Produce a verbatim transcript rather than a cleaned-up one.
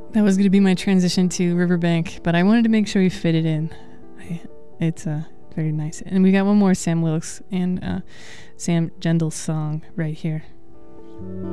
That was going to be my transition to Riverbank, but I wanted to make sure we fit it in. I, it's uh, very nice. And we got one more Sam Wilkes and uh, Sam Gendel's song right here.